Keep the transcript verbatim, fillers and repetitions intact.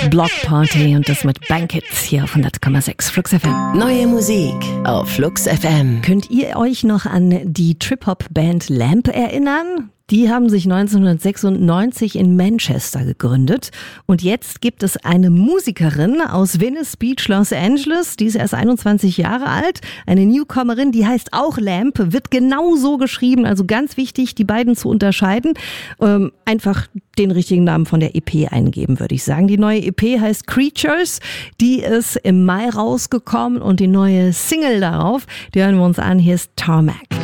Block Party und das mit Bankits hier auf hundert Komma sechs Flux F M. Neue Musik auf Flux F M. Könnt ihr euch noch an die Trip-Hop-Band Lamp erinnern? Die haben sich neunzehnhundertsechsundneunzig in Manchester gegründet und jetzt gibt es eine Musikerin aus Venice Beach, Los Angeles, die ist erst einundzwanzig Jahre alt, eine Newcomerin, die heißt auch Lamp, wird genau so geschrieben, also ganz wichtig, die beiden zu unterscheiden, ähm, einfach den richtigen Namen von der E P eingeben, würde ich sagen. Die neue E P heißt Creatures, die ist im Mai rausgekommen und die neue Single darauf, die hören wir uns an, hier ist Tarmac.